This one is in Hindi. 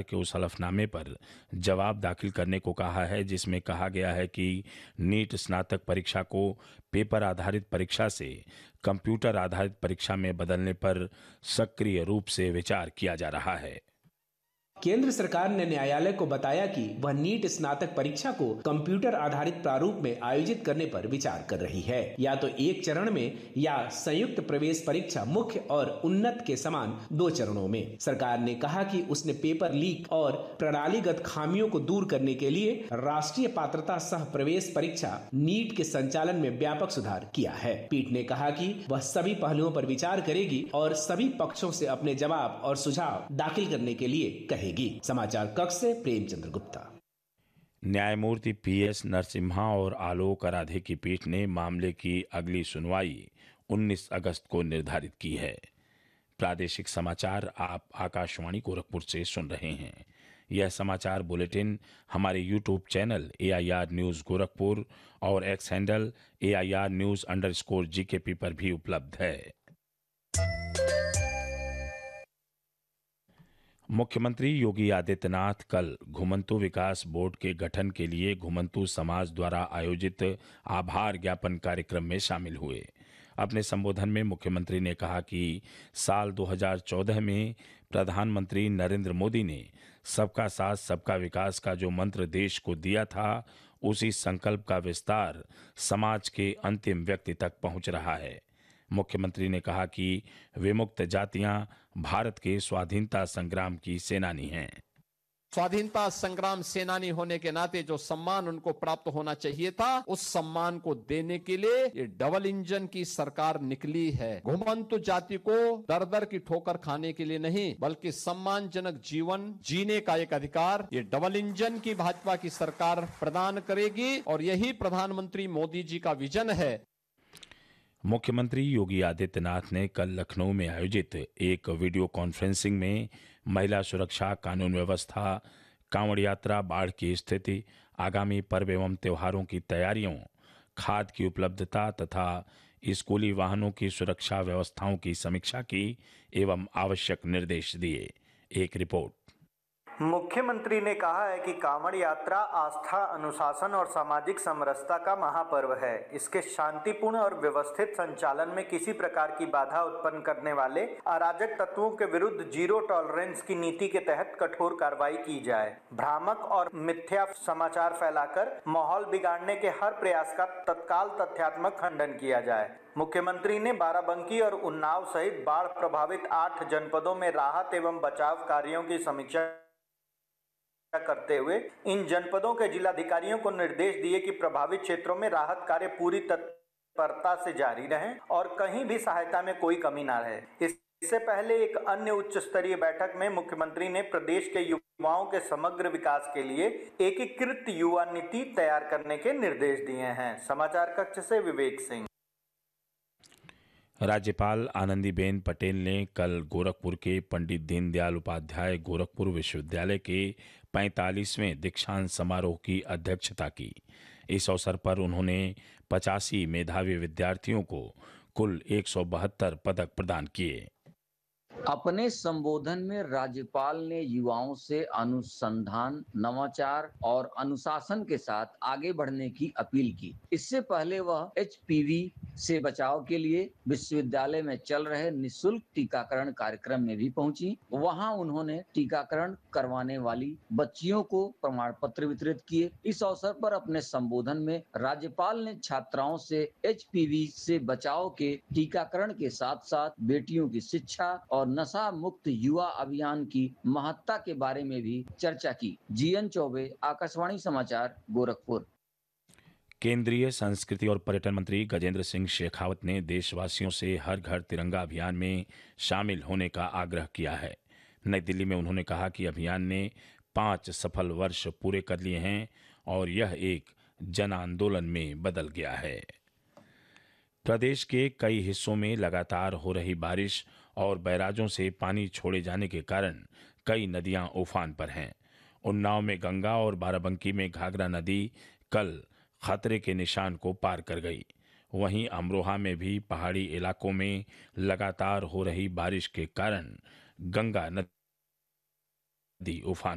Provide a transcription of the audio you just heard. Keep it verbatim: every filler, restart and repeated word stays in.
के उस हलफनामे पर जवाब दाखिल करने को कहा है जिसमें कहा गया है कि नीट स्नातक परीक्षा को पेपर आधारित परीक्षा से कंप्यूटर आधारित परीक्षा में बदलने पर सक्रिय रूप से विचार किया जा रहा है। केंद्र सरकार ने न्यायालय को बताया कि वह नीट स्नातक परीक्षा को कंप्यूटर आधारित प्रारूप में आयोजित करने पर विचार कर रही है, या तो एक चरण में या संयुक्त प्रवेश परीक्षा मुख्य और उन्नत के समान दो चरणों में। सरकार ने कहा कि उसने पेपर लीक और प्रणालीगत खामियों को दूर करने के लिए राष्ट्रीय पात्रता सह प्रवेश परीक्षा नीट के संचालन में व्यापक सुधार किया है। पीठ ने कहा कि वह सभी पहलुओं पर विचार करेगी और सभी पक्षों से अपने जवाब और सुझाव दाखिल करने के लिए कहेगी। समाचार कक्ष से प्रेमचंद्र गुप्ता। न्यायमूर्ति पी एस नरसिम्हा और आलोक आराधे की पीठ ने मामले की अगली सुनवाई उन्नीस अगस्त को निर्धारित की है। प्रादेशिक समाचार आप आकाशवाणी गोरखपुर से सुन रहे हैं। यह समाचार बुलेटिन हमारे YouTube channel A I R news Gorakhpur और x handle A I R news underscore G के पी पर भी उपलब्ध है। मुख्यमंत्री योगी आदित्यनाथ कल घुमंतू विकास बोर्ड के गठन के लिए घुमंतू समाज द्वारा आयोजित आभार ज्ञापन कार्यक्रम में शामिल हुए। अपने संबोधन में मुख्यमंत्री ने कहा कि साल दो हज़ार चौदह में प्रधानमंत्री नरेंद्र मोदी ने सबका साथ सबका विकास का जो मंत्र देश को दिया था, उसी संकल्प का विस्तार समाज के अंतिम व्यक्ति तक पहुंच रहा है। मुख्यमंत्री ने कहा कि विमुक्त जातियां भारत के स्वाधीनता संग्राम की सेनानी हैं। स्वाधीनता संग्राम सेनानी होने के नाते जो सम्मान उनको प्राप्त होना चाहिए था, उस सम्मान को देने के लिए ये डबल इंजन की सरकार निकली है। घुमंतु जाति को दर दर की ठोकर खाने के लिए नहीं, बल्कि सम्मानजनक जीवन जीने का एक अधिकार ये डबल इंजन की भाजपा की सरकार प्रदान करेगी और यही प्रधानमंत्री मोदी जी का विजन है। मुख्यमंत्री योगी आदित्यनाथ ने कल लखनऊ में आयोजित एक वीडियो कॉन्फ्रेंसिंग में महिला सुरक्षा, कानून व्यवस्था, कांवड़ यात्रा, बाढ़ की स्थिति, आगामी पर्व एवं त्योहारों की तैयारियों, खाद की उपलब्धता तथा स्कूली वाहनों की सुरक्षा व्यवस्थाओं की समीक्षा की एवं आवश्यक निर्देश दिए। एक रिपोर्ट। मुख्यमंत्री ने कहा है कि कांवड़ यात्रा आस्था, अनुशासन और सामाजिक समरसता का महापर्व है। इसके शांतिपूर्ण और व्यवस्थित संचालन में किसी प्रकार की बाधा उत्पन्न करने वाले अराजक तत्वों के विरुद्ध जीरो टॉलरेंस की नीति के तहत कठोर कार्रवाई की जाए। भ्रामक और मिथ्या समाचार फैलाकर माहौल बिगाड़ने के हर प्रयास का तत्काल तथ्यात्मक खंडन किया जाए। मुख्यमंत्री ने बाराबंकी और उन्नाव सहित बाढ़ प्रभावित आठ जनपदों में राहत एवं बचाव कार्यों की समीक्षा करते हुए इन जनपदों के जिलाधिकारियों को निर्देश दिए कि प्रभावित क्षेत्रों में राहत कार्य पूरी तत्परता से जारी रहें और कहीं भी सहायता में कोई कमी न रहे। इससे पहले एक अन्य उच्च स्तरीय बैठक में मुख्यमंत्री ने प्रदेश के युवाओं के समग्र विकास के लिए एकीकृत युवा नीति तैयार करने के निर्देश दिए हैं। समाचार कक्ष से विवेक सिंह। राज्यपाल आनंदीबेन पटेल ने कल गोरखपुर के पंडित दीनदयाल उपाध्याय गोरखपुर विश्वविद्यालय के पैंतालीसवें दीक्षांत समारोह की अध्यक्षता की। इस अवसर पर उन्होंने पचासी मेधावी विद्यार्थियों को कुल एक सौ बहत्तर पदक प्रदान किए। अपने संबोधन में राज्यपाल ने युवाओं से अनुसंधान, नवाचार और अनुशासन के साथ आगे बढ़ने की अपील की। इससे पहले वह एच पी वी से बचाव के लिए विश्वविद्यालय में चल रहे निःशुल्क टीकाकरण कार्यक्रम में भी पहुंची। वहां उन्होंने टीकाकरण करवाने वाली बच्चियों को प्रमाण पत्र वितरित किए। इस अवसर पर अपने संबोधन में राज्यपाल ने छात्राओं से एच पी वी से बचाव के टीकाकरण के साथ साथ बेटियों की शिक्षा और नशा मुक्त युवा अभियान की महत्ता के बारे में भी चर्चा की। जी एन चौबे, आकाशवाणी समाचार, गोरखपुर। केंद्रीय संस्कृति और पर्यटन मंत्री गजेंद्र सिंह शेखावत ने देशवासियों से हर घर तिरंगा अभियान में शामिल होने का आग्रह किया है। नई दिल्ली में उन्होंने कहा कि अभियान ने पाँच सफल वर्ष पूरे कर लिए हैं और यह एक जन आंदोलन में बदल गया है। प्रदेश के कई हिस्सों में लगातार हो रही बारिश और बैराजों से पानी छोड़े जाने के कारण कई नदियां उफान पर हैं। उन्नाव में गंगा और बाराबंकी में घाघरा नदी कल खतरे के निशान को पार कर गई। वहीं अमरोहा में भी पहाड़ी इलाकों में लगातार हो रही बारिश के कारण गंगा नदी उफान